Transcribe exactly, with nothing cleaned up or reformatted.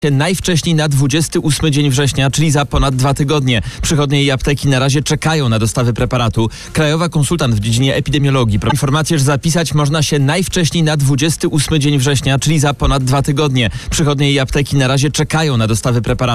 najwcześniej na dwudziesty ósmy dzień września, czyli za ponad dwa tygodnie. Przychodnie i apteki na razie czekają na dostawy preparatu. Krajowa konsultant w dziedzinie epidemiologii. Informację, że zapisać można się najwcześniej na dwudziesty ósmy dzień września, czyli za ponad dwa tygodnie. Przychodnie i apteki na razie czekają na dostawy preparatu.